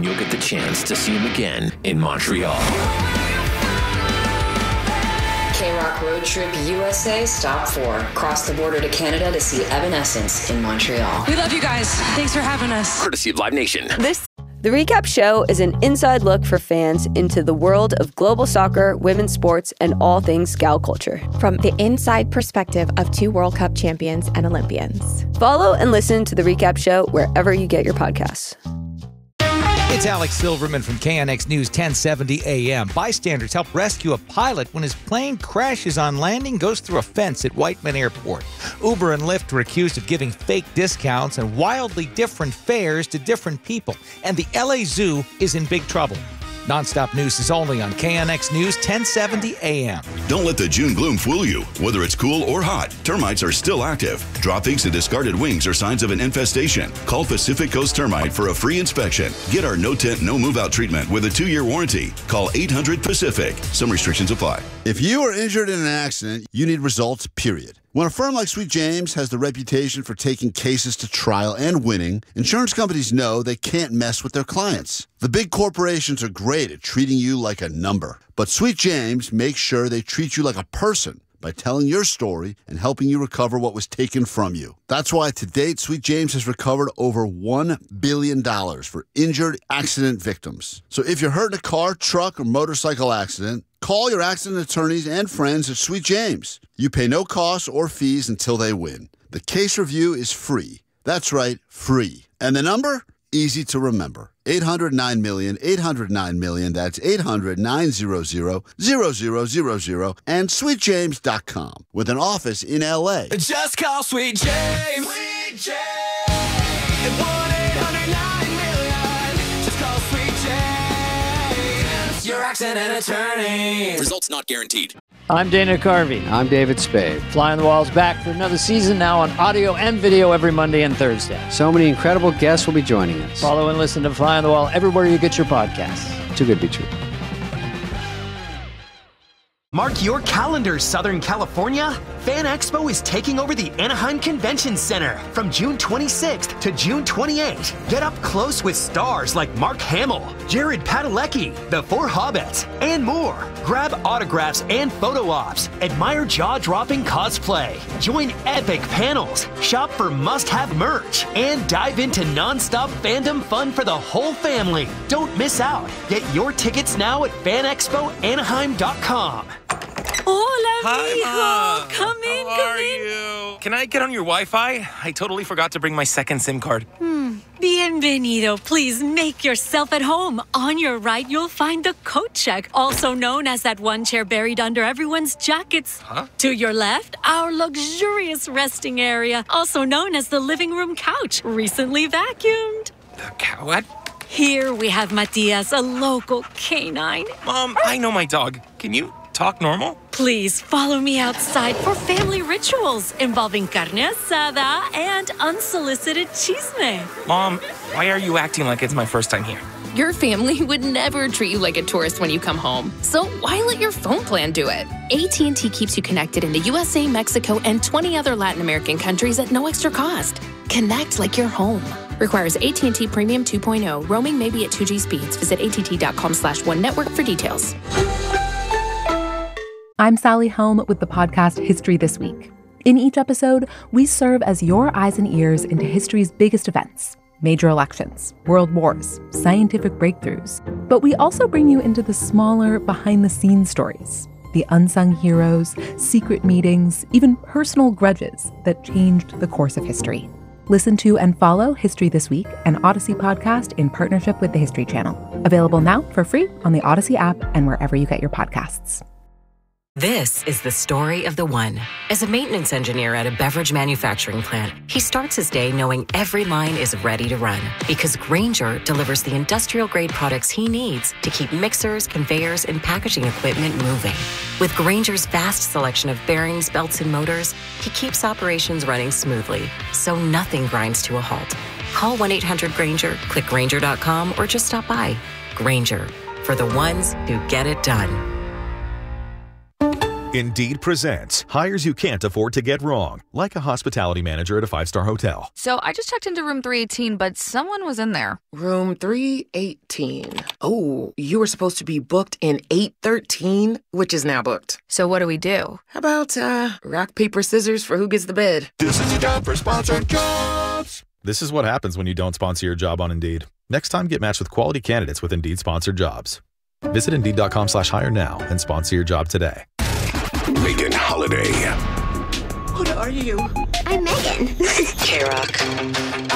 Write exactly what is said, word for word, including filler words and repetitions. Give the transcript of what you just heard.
when you'll get the chance to see him again in Montreal. K-Rock Road Trip U S A Stop four. Cross the border to Canada to see Evanescence in Montreal. We love you guys. Thanks for having us. Courtesy of Live Nation. This The Recap Show is an inside look for fans into the world of global soccer, women's sports, and all things Scout culture. From the inside perspective of two World Cup champions and Olympians. Follow and listen to The Recap Show wherever you get your podcasts. It's Alex Silverman from K N X News ten seventy A M. Bystanders help rescue a pilot when his plane crashes on landing, goes through a fence at Whiteman Airport. Uber and Lyft were accused of giving fake discounts and wildly different fares to different people. And the L A Zoo is in big trouble. Nonstop News is only on K N X News ten seventy A M. Don't let the June gloom fool you. Whether it's cool or hot, termites are still active. Droppings and discarded wings are signs of an infestation. Call Pacific Coast Termite for a free inspection. Get our no-tent, no-move-out treatment with a two-year warranty. Call eight hundred Pacific. Some restrictions apply. If you are injured in an accident, you need results, period. When a firm like Sweet James has the reputation for taking cases to trial and winning, insurance companies know they can't mess with their clients. The big corporations are great at treating you like a number, but Sweet James makes sure they treat you like a person by telling your story and helping you recover what was taken from you. That's why to date, Sweet James has recovered over one billion dollars for injured accident victims. So if you're hurt in a car, truck, or motorcycle accident, call your accident attorneys and friends at Sweet James. You pay no costs or fees until they win. The case review is free. That's right, free. And the number? Easy to remember. eight hundred nine million, eight hundred nine million. That's eight hundred nine hundred, zero zero zero zero. And sweet james dot com with an office in L A. Just call Sweet James. Sweet James. one eight hundred nine million. Just call Sweet James. Your accident attorney. Results not guaranteed. I'm Dana Carvey. I'm David Spade. Fly on the Wall's back for another season, now on audio and video every Monday and Thursday. So many incredible guests will be joining us. Follow and listen to Fly on the Wall everywhere you get your podcasts. Too good to be true. Mark your calendars, Southern California. Fan Expo is taking over the Anaheim Convention Center from June twenty-sixth to June twenty-eighth. Get up close with stars like Mark Hamill, Jared Padalecki, The Four Hobbits, and more. Grab autographs and photo ops. Admire jaw-dropping cosplay. Join epic panels. Shop for must-have merch. And dive into non-stop fandom fun for the whole family. Don't miss out. Get your tickets now at fan expo anaheim dot com. Hola, Hi, mijo. Mom. Come in, How come are in. you? Can I get on your Wi-Fi? I totally forgot to bring my second SIM card. Hmm. Bienvenido. Please make yourself at home. On your right, you'll find the coat check, also known as that one chair buried under everyone's jackets. Huh? To your left, our luxurious resting area, also known as the living room couch, recently vacuumed. The cow? What? Here we have Matias, a local canine. Mom, I know my dog. Can you talk normal? Please follow me outside for family rituals involving carne asada and unsolicited chisme. Mom, why are you acting like it's my first time here? Your family would never treat you like a tourist when you come home. So why let your phone plan do it? A T and T keeps you connected in the U S A, Mexico, and twenty other Latin American countries at no extra cost. Connect like you're home. Requires A T and T Premium two point oh. Roaming may be at two G speeds. Visit A T T dot com slash one network for details. I'm Sally Helm with the podcast History This Week. In each episode, we serve as your eyes and ears into history's biggest events. Major elections, world wars, scientific breakthroughs. But we also bring you into the smaller, behind-the-scenes stories, the unsung heroes, secret meetings, even personal grudges that changed the course of history. Listen to and follow History This Week, an Odyssey podcast in partnership with the History Channel. Available now for free on the Odyssey app and wherever you get your podcasts. This is the story of the one. As a maintenance engineer at a beverage manufacturing plant, he starts his day knowing every line is ready to run because Grainger delivers the industrial-grade products he needs to keep mixers, conveyors, and packaging equipment moving. With Grainger's vast selection of bearings, belts, and motors, he keeps operations running smoothly, so nothing grinds to a halt. Call one eight hundred Grainger, click Grainger dot com, or just stop by. Grainger, for the ones who get it done. Indeed presents hires you can't afford to get wrong, like a hospitality manager at a five-star hotel. So I just checked into room three eighteen, but someone was in there. Room three eighteen. Oh, you were supposed to be booked in eight thirteen, which is now booked. So what do we do? How about uh, rock, paper, scissors for who gets the bed? This is your job for sponsored jobs. This is what happens when you don't sponsor your job on Indeed. Next time, get matched with quality candidates with Indeed sponsored jobs. Visit Indeed.com slash hire now and sponsor your job today. Megan Holiday. What are you? I'm Megan. K-Rock.